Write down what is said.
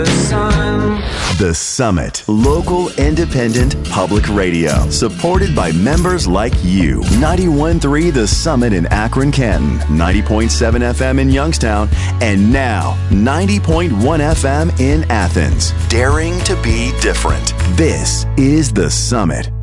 The Summit, local independent public radio, supported by members like you. 91.3 The Summit in Akron, Canton, 90.7 FM in Youngstown, and now 90.1 FM in Athens. Daring to be different. This is The Summit.